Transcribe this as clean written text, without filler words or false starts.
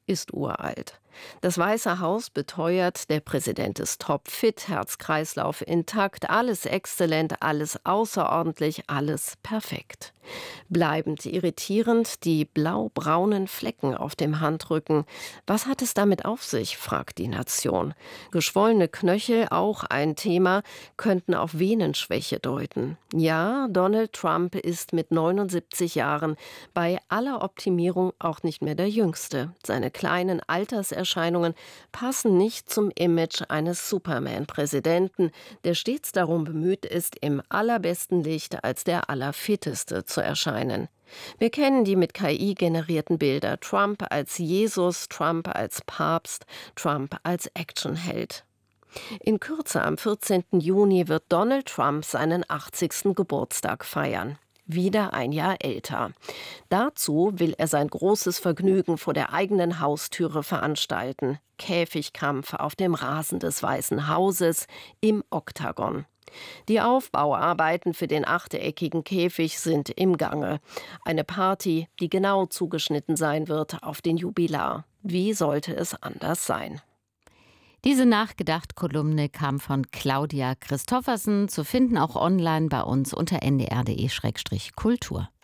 ist uralt. Das Weiße Haus beteuert, der Präsident ist topfit, Herz-Kreislauf intakt, alles exzellent, alles außerordentlich, alles perfekt. Bleibend irritierend die blau-braunen Flecken auf dem Handrücken. Was hat es damit auf sich, fragt die Nation. Geschwollene Knöchel, auch ein Thema, könnten auf Venenschwäche deuten. Ja, Donald Trump ist mit 79 Jahren bei aller Optimierung auch nicht mehr der Jüngste. Seine kleinen Alterserscheinungen passen nicht zum Image eines Superman-Präsidenten, der stets darum bemüht ist, im allerbesten Licht als der Allerfitteste zu erscheinen. Wir kennen die mit KI generierten Bilder. Trump als Jesus, Trump als Papst, Trump als Actionheld. In Kürze am 14. Juni wird Donald Trump seinen 80. Geburtstag feiern. Wieder ein Jahr älter. Dazu will er sein großes Vergnügen vor der eigenen Haustüre veranstalten. Käfigkampf auf dem Rasen des Weißen Hauses im Oktagon. Die Aufbauarbeiten für den achteckigen Käfig sind im Gange. Eine Party, die genau zugeschnitten sein wird auf den Jubilar. Wie sollte es anders sein? Diese Nachgedacht-Kolumne kam von Claudia Christoffersen, zu finden auch online bei uns unter ndr.de/kultur.